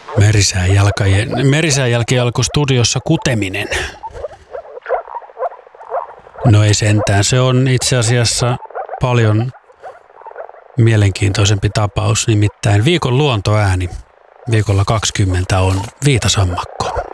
Merisään jälkijalkustudiossa kuteminen. No ei sentään, se on itse asiassa paljon mielenkiintoisempi tapaus, nimittäin viikon luontoääni viikolla 20 on viitasammakko.